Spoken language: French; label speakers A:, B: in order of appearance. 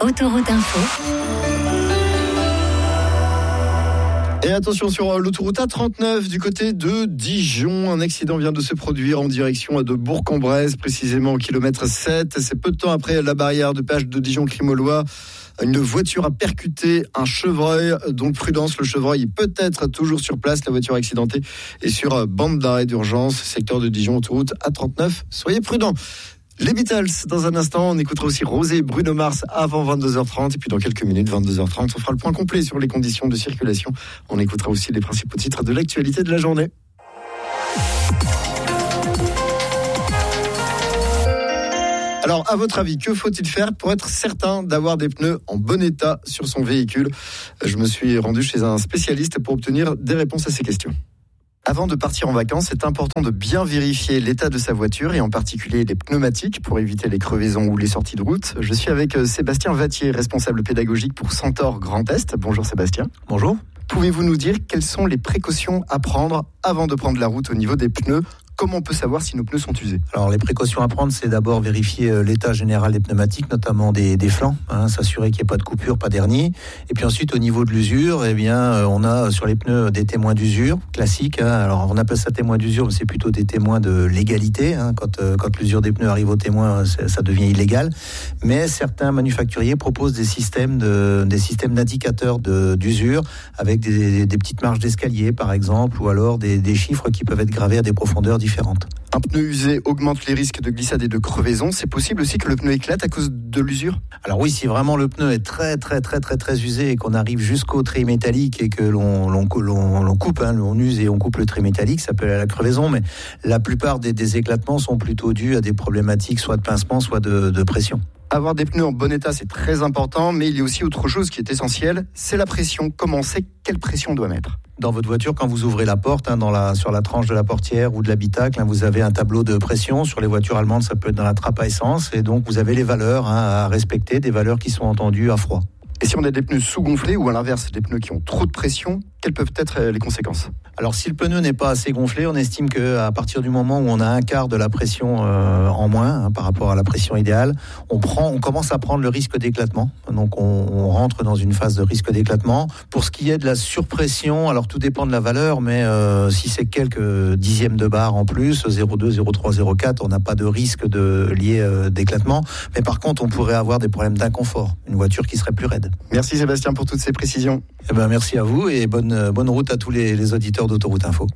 A: Autoroute Info.
B: Et attention sur l'autoroute A39 du côté de Dijon. Un accident vient de se produire en direction de Bourg-en-Bresse, précisément au kilomètre 7. C'est peu de temps après la barrière de péage de Dijon-Crimolois. Une voiture a percuté un chevreuil, donc prudence, le chevreuil est peut-être toujours sur place. La voiture accidentée est sur bande d'arrêt d'urgence, secteur de Dijon, autoroute A39. Soyez prudents. Les Beatles, dans un instant, on écoutera aussi Rosé, Bruno Mars avant 22h30. Et puis dans quelques minutes, 22h30, on fera le point complet sur les conditions de circulation. On écoutera aussi les principaux titres de l'actualité de la journée. Alors, à votre avis, que faut-il faire pour être certain d'avoir des pneus en bon état sur son véhicule ? Je me suis rendu chez un spécialiste pour obtenir des réponses à ces questions. Avant de partir en vacances, c'est important de bien vérifier l'état de sa voiture et en particulier les pneumatiques pour éviter les crevaisons ou les sorties de route. Je suis avec Sébastien Vattier, responsable pédagogique pour Centaure Grand Est. Bonjour Sébastien.
C: Bonjour.
B: Pouvez-vous nous dire quelles sont les précautions à prendre avant de prendre la route au niveau des pneus ? Comment on peut savoir si nos pneus sont usés ?
C: Alors les précautions à prendre, c'est d'abord vérifier l'état général des pneumatiques, notamment des flancs, s'assurer qu'il n'y ait pas de coupure, pas d'hernie. Et puis ensuite au niveau de l'usure, on a sur les pneus des témoins d'usure classiques. Alors on appelle ça témoins d'usure, mais c'est plutôt des témoins de légalité. Quand l'usure des pneus arrive au témoin, ça devient illégal. Mais certains manufacturiers proposent des systèmes d'indicateurs d'usure avec des petites marges d'escalier par exemple, ou alors des chiffres qui peuvent être gravés à des profondeurs différentes.
B: Un pneu usé augmente les risques de glissade et de crevaison. C'est possible aussi que le pneu éclate à cause de l'usure ?
C: Alors oui, si vraiment le pneu est très usé et qu'on arrive jusqu'au trait métallique et que l'on coupe, on use et on coupe le trait métallique, ça peut aller à la crevaison, mais la plupart des éclatements sont plutôt dus à des problématiques soit de pincement, soit de pression.
B: Avoir des pneus en bon état, c'est très important, mais il y a aussi autre chose qui est essentielle, c'est la pression. Comment on sait quelle pression on doit mettre ?
C: Dans votre voiture, quand vous ouvrez la porte, sur la tranche de la portière ou de l'habitacle, vous avez un tableau de pression. Sur les voitures allemandes, ça peut être dans la trappe à essence. Et donc, vous avez les valeurs à respecter, des valeurs qui sont entendues à froid.
B: Et si on a des pneus sous-gonflés ou à l'inverse, des pneus qui ont trop de pression, quelles peuvent être les conséquences ?
C: Alors si le pneu n'est pas assez gonflé, on estime qu'à partir du moment où on a un quart de la pression en moins par rapport à la pression idéale, on commence à prendre le risque d'éclatement. Donc on rentre dans une phase de risque d'éclatement. Pour ce qui est de la surpression, alors tout dépend de la valeur, mais si c'est quelques dixièmes de bar en plus, 0,2, 0,3, 0,4, on n'a pas de risque lié d'éclatement. Mais par contre, on pourrait avoir des problèmes d'inconfort, une voiture qui serait plus raide.
B: Merci Sébastien pour toutes ces précisions.
C: Merci à vous et bonne route à tous les auditeurs d'Autoroute Info.